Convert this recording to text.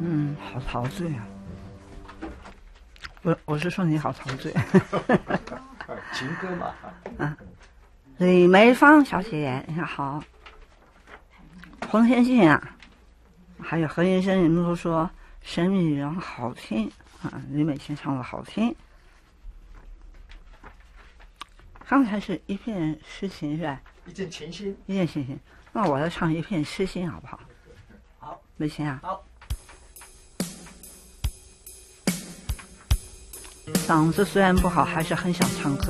好陶醉啊！我是说你好陶醉。 情歌嘛。 李梅芳小姐，你好。洪天信啊，还有何云生，你们都说神秘人好听啊，李美琴唱的好听。刚才是一片痴情是吧？ 一见倾心。 一见倾心，那我要唱一片痴心好不好？ 好， 美琴啊。 好。 嗓子虽然不好，还是很想唱歌。